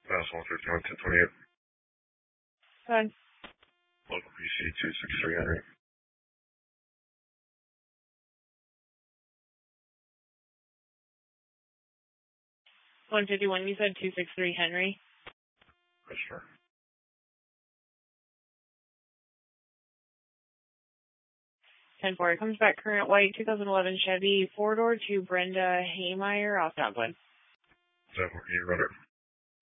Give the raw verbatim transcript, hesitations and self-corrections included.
Mass one fifty-one, ten twenty-eight. Good. Local B C two six three Henry. one fifty-one, you said two six three Henry? Yes, sir. ten four, it comes back current white two thousand eleven Chevy four-door to Brenda Haymeyer off Dogwood. Is that what you run it?